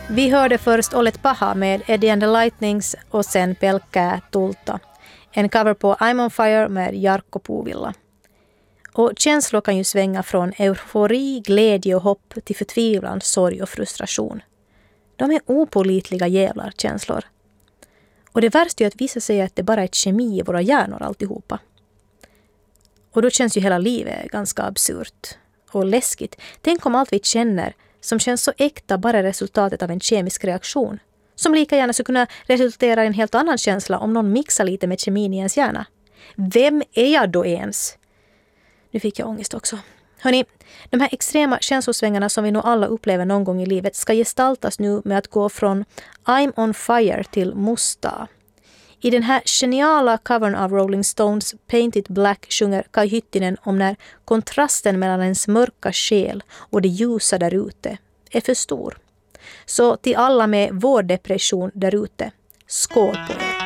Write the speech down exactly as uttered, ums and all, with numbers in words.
Vi hörde först Olet Paha med Eddie and the Lightnings och sen Pelkkää Tulta. En cover på I'm on fire med Jarkko Puuvilla. Och känslor kan ju svänga från eufori, glädje och hopp till förtvivlan, sorg och frustration. De är opålitliga jävlar känslor. Och det värsta är att vissa säger att det bara är kemi i våra hjärnor alltihopa. Och då känns ju hela livet ganska absurt och läskigt. Tänk om allt vi känner som känns så äkta bara är resultatet av en kemisk reaktion. Som lika gärna skulle kunna resultera i en helt annan känsla om någon mixar lite med kemin i ens hjärna. Vem är jag då ens? Nu fick jag ångest också. Hörrni, de här extrema känslosvängarna som vi nog alla upplever någon gång i livet ska gestaltas nu med att gå från I'm on fire till Musta. I den här geniala covern av Rolling Stones Paint It Black sjunger Kai Hyttinen om när kontrasten mellan ens mörka själ och det ljusa där ute är för stor. Så till alla med vår depression där ute, skål på er!